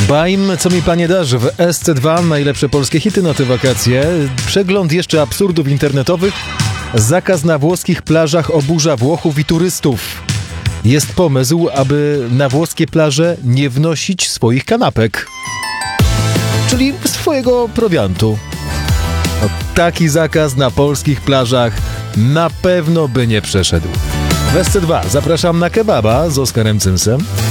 Baim, co mi panie darzy w SC2, najlepsze polskie hity na te wakacje. Przegląd jeszcze absurdów internetowych. Zakaz na włoskich plażach oburza Włochów i turystów. Jest pomysł, aby na włoskie plaże nie wnosić swoich kanapek. Czyli swojego prowiantu. No, taki zakaz na polskich plażach na pewno by nie przeszedł. W SC2 zapraszam na kebaba z Oskarem Cymsem.